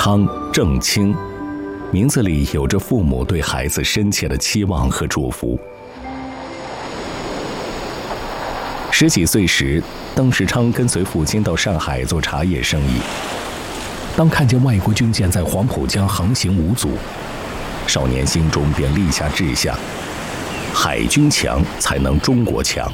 昌、郑清，名字里有着父母对孩子深切的期望和祝福。10几岁时，邓世昌跟随父亲到上海做茶叶生意。当看见外国军舰在黄浦江航行无阻，少年心中便立下志向：海军强才能中国强。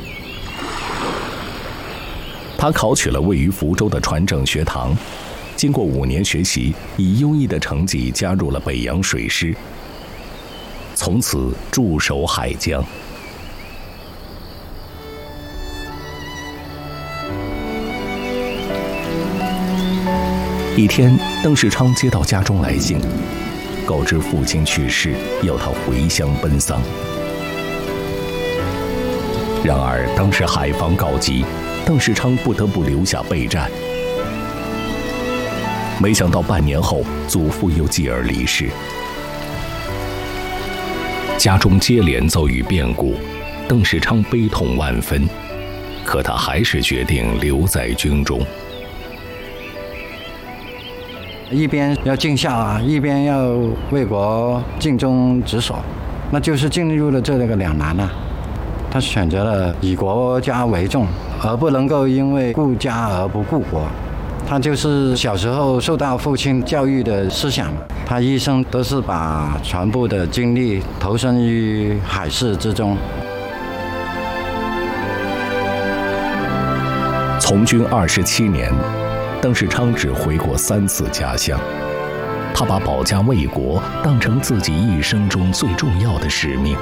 他考取了位于福州的船政学堂，经过5年学习，以优异的成绩加入了北洋水师，从此驻守海疆。一天，邓世昌接到家中来信，告知父亲去世，要他回乡奔丧。然而，当时海防告急，邓世昌不得不留下备战。没想到半年后，祖父又继而离世。家中接连遭遇变故，邓世昌悲痛万分，可他还是决定留在军中。 一边要尽孝，一边要为国尽忠职守，那就是进入了这个两难啊。他选择了以国家为重，而不能够因为顾家而不顾国。他就是小时候受到父亲教育的思想，他一生都是把全部的精力投身于海事之中。 从军27年，邓世昌只回过3次家乡。他把保家卫国当成自己一生中最重要的使命。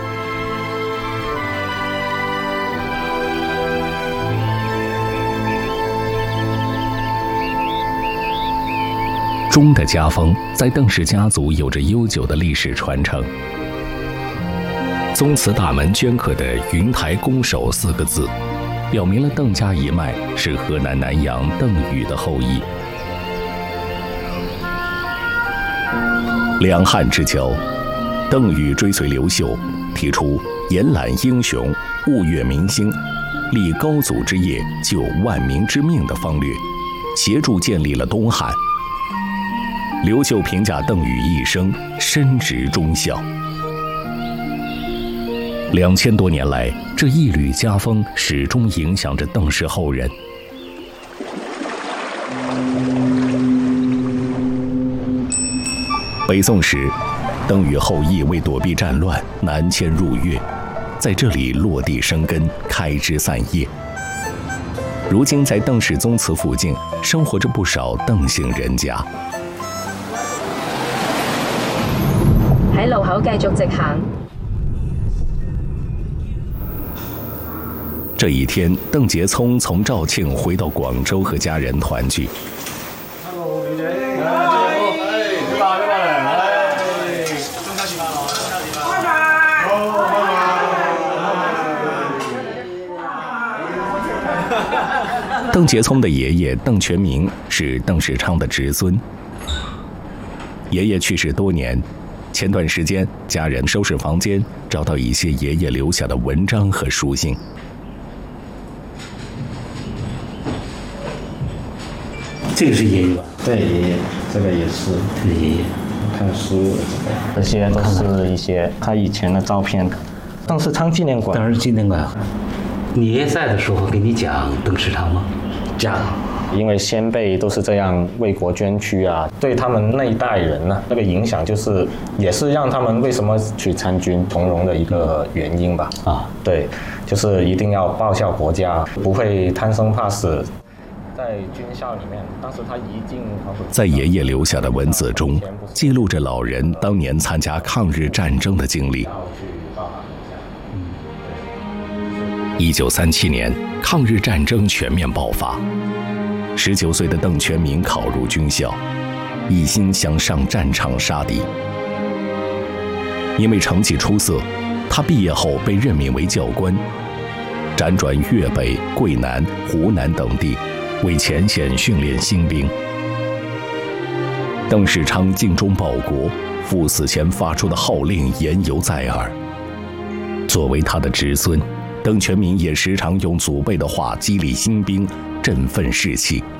钟的家风在邓氏家族有着悠久的历史传承。宗祠大门镌刻的“云台公守”4个字，表明了邓家一脉是河南南阳邓禹的后裔。两汉之交，邓禹追随刘秀，提出延揽英雄、物悦民心、立高祖之业、救万民之命的方略，协助建立了东汉。刘秀评价邓禹一生深植忠孝。2000多年来，这一缕家风始终影响着邓氏后人。北宋时，邓禹后裔为躲避战乱，南迁入粤，在这里落地生根，开枝散叶。如今，在邓氏宗祠附近，生活着不少邓姓人家。 喺路口繼續直行。 这一天，邓杰聪从肇庆回到广州和家人团聚。 Hello， 女仔，你好，你好，中秋節快樂，中秋節快樂，好，拜拜。 邓杰聪的爷爷邓全明是邓世昌的侄孙。爷爷去世多年。前段时间，家人收拾房间，找到一些爷爷留下的文章和书信。 这个是爷爷吧？ 对，爷爷，这个也是爷爷。 看书， 这些都是一些他以前的照片。邓世昌纪念馆。 当然纪念馆。你爷爷在的时候给你讲邓世昌吗？讲。 因为先辈都是这样为国捐躯啊，对他们那一代人呢，那个影响也是让他们为什么去参军从容的一个原因吧。啊，对，就是一定要报效国家，不会贪生怕死。在军校里面，当时他一进在爷爷留下的文字中，记录着老人当年参加抗日战争的经历。1937年，抗日战争全面爆发。19岁的邓全明考入军校，一心想上战场杀敌。因为成绩出色，他毕业后被任命为教官，辗转粤北、桂南、湖南等地，为前线训练新兵。邓世昌尽忠报国，赴死前发出的号令言犹在耳。作为他的侄孙，邓全明也时常用祖辈的话激励新兵，振奋士气。